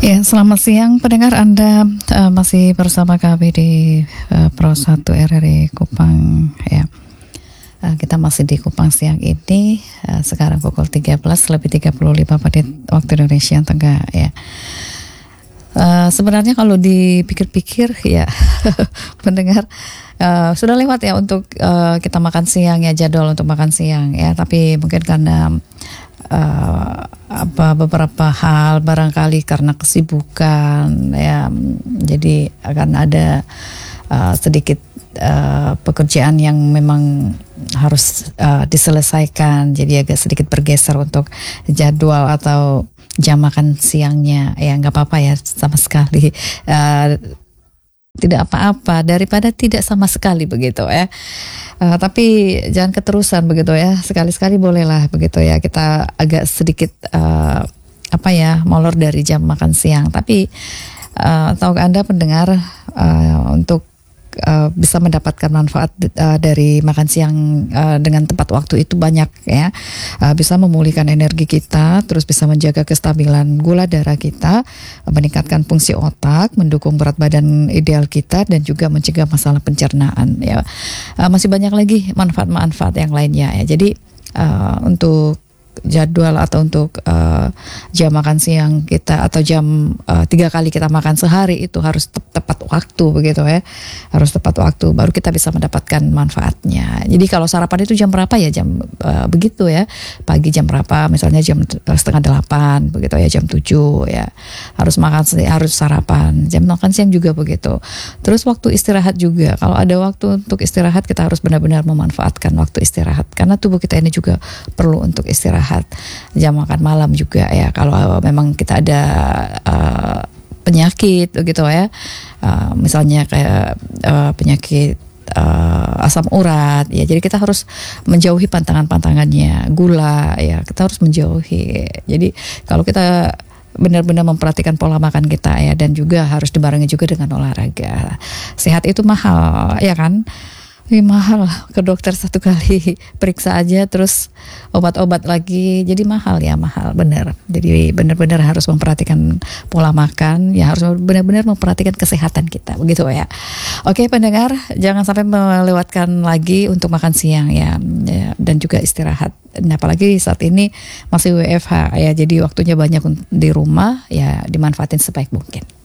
Ya, selamat siang pendengar. Anda masih bersama kami di Pro 1 RRI Kupang ya. Kita masih di Kupang siang ini, sekarang pukul 13:35 pada waktu Indonesia Tengah ya. Sebenarnya kalau dipikir-pikir ya pendengar, sudah lewat ya untuk kita makan siang ya, jadwal untuk makan siang ya, tapi mungkin karena beberapa hal, barangkali karena kesibukan ya, jadi akan ada sedikit pekerjaan yang memang harus diselesaikan, jadi agak sedikit bergeser untuk jadwal atau jam makan siangnya. Ya nggak apa-apa ya, sama sekali tidak apa-apa daripada tidak sama sekali begitu ya. Tapi jangan keterusan begitu ya. Sekali-sekali bolehlah begitu ya. Kita agak sedikit molor dari jam makan siang. Tapi tahukah Anda pendengar, untuk bisa mendapatkan manfaat dari makan siang dengan tepat waktu itu banyak ya. Bisa memulihkan energi kita, terus bisa menjaga kestabilan gula darah kita, meningkatkan fungsi otak, mendukung berat badan ideal kita, dan juga mencegah masalah pencernaan ya. Masih banyak lagi manfaat-manfaat yang lainnya ya. Jadi untuk jadwal atau untuk jam makan siang kita atau jam 3 kali kita makan sehari itu harus tepat waktu begitu ya, harus tepat waktu baru kita bisa mendapatkan manfaatnya. Jadi kalau sarapan itu jam berapa ya, jam begitu ya, pagi jam berapa, misalnya jam 7:30 begitu ya, jam 7 ya harus makan, harus sarapan. Jam makan siang juga begitu. Terus waktu istirahat juga, kalau ada waktu untuk istirahat kita harus benar-benar memanfaatkan waktu istirahat, karena tubuh kita ini juga perlu untuk istirahat. Jam makan malam juga ya, kalau memang kita ada penyakit gitu ya, misalnya kayak penyakit asam urat ya, jadi kita harus menjauhi pantangan-pantangannya, gula ya, kita harus menjauhi. Jadi kalau kita benar-benar memperhatikan pola makan kita ya, dan juga harus dibarengi juga dengan olahraga. Sehat itu mahal ya kan? Mahal, ke dokter 1 kali periksa aja, terus obat-obat lagi, jadi mahal ya, mahal bener. Jadi benar-benar harus memperhatikan pola makan ya, harus benar-benar memperhatikan kesehatan kita begitu ya. Oke pendengar, jangan sampai melewatkan lagi untuk makan siang ya, dan juga istirahat. Nah, apalagi saat ini masih WFH ya, jadi waktunya banyak di rumah ya, dimanfaatin sebaik mungkin.